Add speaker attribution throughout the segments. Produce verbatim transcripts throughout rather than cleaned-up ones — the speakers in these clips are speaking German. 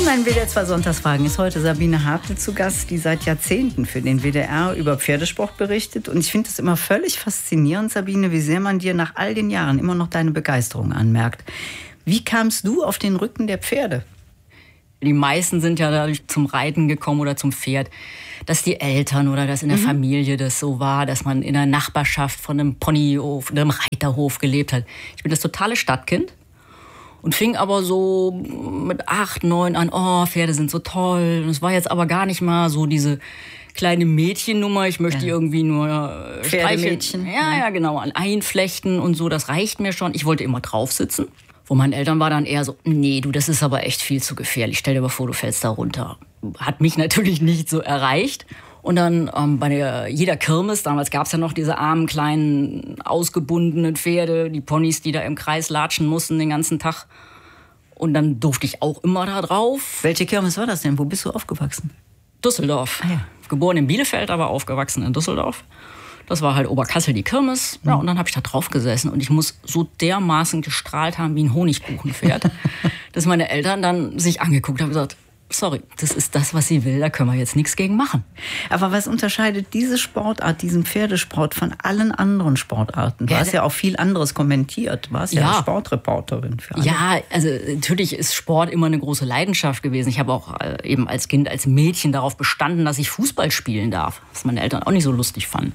Speaker 1: In meinen W D R zwei Sonntagsfragen ist heute Sabine Hartl zu Gast, die seit Jahrzehnten für den W D R über Pferdesport berichtet. Und ich finde es immer völlig faszinierend, Sabine, wie sehr man dir nach all den Jahren immer noch deine Begeisterung anmerkt. Wie kamst du auf den Rücken der Pferde?
Speaker 2: Die meisten sind ja dadurch zum Reiten gekommen oder zum Pferd, dass die Eltern oder dass in der mhm. Familie das so war, dass man in der Nachbarschaft von einem Ponyhof, einem Reiterhof gelebt hat. Ich bin das totale Stadtkind. Und fing aber so mit acht, neun an, oh, Pferde sind so toll. Und es war jetzt aber gar nicht mal so diese kleine Mädchennummer. Ich möchte ja. irgendwie nur äh,
Speaker 1: Pferdemädchen.
Speaker 2: Ja, ja, genau, einflechten und so. Das reicht mir schon. Ich wollte immer drauf sitzen. Von meinen Eltern war dann eher so, nee, du, das ist aber echt viel zu gefährlich. Stell dir mal vor, du fällst da runter. Hat mich natürlich nicht so erreicht. Und dann ähm, bei der, jeder Kirmes, damals gab es ja noch diese armen, kleinen, ausgebundenen Pferde, die Ponys, die da im Kreis latschen mussten den ganzen Tag. Und dann durfte ich auch immer da drauf.
Speaker 1: Welche Kirmes war das denn? Wo bist du aufgewachsen?
Speaker 2: Düsseldorf.
Speaker 1: Ah, ja.
Speaker 2: Geboren in Bielefeld, aber aufgewachsen in Düsseldorf. Das war halt Oberkassel, die Kirmes. Ja, und dann habe ich da drauf gesessen. Und ich muss so dermaßen gestrahlt haben wie ein Honigkuchenpferd, dass meine Eltern dann sich angeguckt haben und gesagt, sorry, das ist das, was sie will, da können wir jetzt nichts gegen machen.
Speaker 1: Aber was unterscheidet diese Sportart, diesen Pferdesport von allen anderen Sportarten? Du
Speaker 2: Ja,
Speaker 1: hast ja auch viel anderes kommentiert. Du warst ja,
Speaker 2: Ja.
Speaker 1: Sportreporterin für alle.
Speaker 2: Ja, also natürlich ist Sport immer eine große Leidenschaft gewesen. Ich habe auch äh, eben als Kind, als Mädchen darauf bestanden, dass ich Fußball spielen darf, was meine Eltern auch nicht so lustig fanden.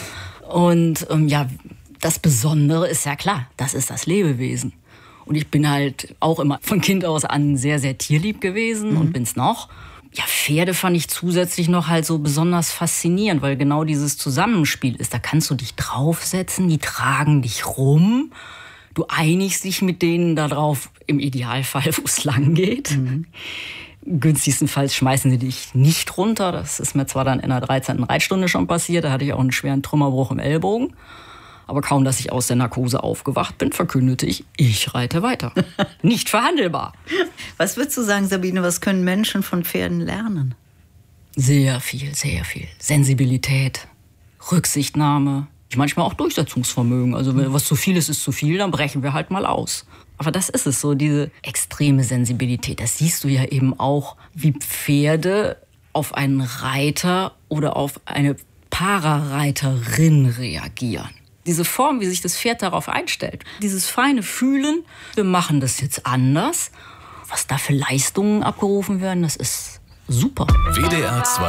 Speaker 2: Und ähm, ja, das Besondere ist ja klar, das ist das Lebewesen. Und ich bin halt auch immer von Kind aus an sehr, sehr tierlieb gewesen mhm. und bin's noch. Ja, Pferde fand ich zusätzlich noch halt so besonders faszinierend, weil genau dieses Zusammenspiel ist. Da kannst du dich draufsetzen, die tragen dich rum. Du einigst dich mit denen darauf, im Idealfall, wo es lang geht. Mhm. Günstigstenfalls schmeißen sie dich nicht runter. Das ist mir zwar dann in der dreizehnten Reitstunde schon passiert. Da hatte ich auch einen schweren Trümmerbruch im Ellbogen. Aber kaum, dass ich aus der Narkose aufgewacht bin, verkündete ich, ich reite weiter. Nicht verhandelbar.
Speaker 1: Was würdest du sagen, Sabine, was können Menschen von Pferden lernen?
Speaker 2: Sehr viel, sehr viel. Sensibilität, Rücksichtnahme, manchmal auch Durchsetzungsvermögen. Also wenn was zu viel ist, ist zu viel, dann brechen wir halt mal aus. Aber das ist es so, diese extreme Sensibilität. Das siehst du ja eben auch, wie Pferde auf einen Reiter oder auf eine Parareiterin reagieren. Diese Form, wie sich das Pferd darauf einstellt. Dieses feine Fühlen, wir machen das jetzt anders. Was da für Leistungen abgerufen werden, das ist super.
Speaker 3: W D R zwei